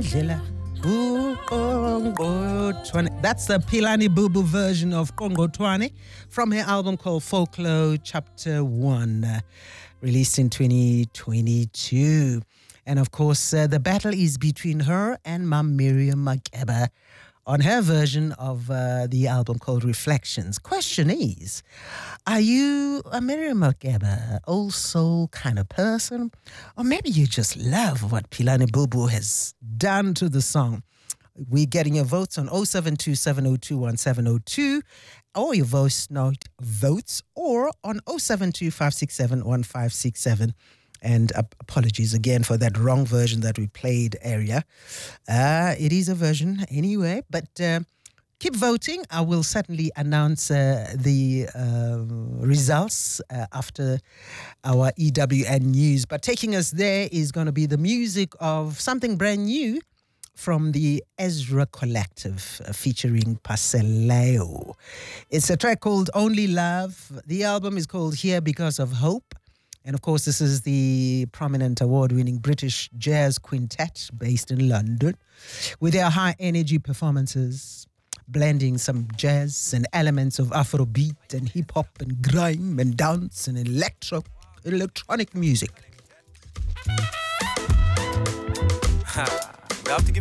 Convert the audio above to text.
Dlela. That's the Philani Bubu version of Qongqothwane from her album called Folklore Chapter 1, released in 2022. And of course, the battle is between her and Mam Miriam Makeba on her version of the album called Reflections. Question is, are you a Miriam Makeba, old soul kind of person? Or maybe you just love what Philani Bubu has done to the song? We're getting your votes on 072-702-1702 or your voice note votes or on 072-567-1567. And apologies again for that wrong version that we played area. It is a version anyway, but keep voting. I will certainly announce the results after our EWN news. But taking us there is going to be the music of something brand new from the Ezra Collective featuring Paseleo. It's a track called Only Love. The album is called Here Because of Hope. And of course, this is the prominent award-winning British jazz quintet based in London with their high-energy performances, blending some jazz and elements of Afrobeat and hip-hop and grime and dance and electronic music. We have to give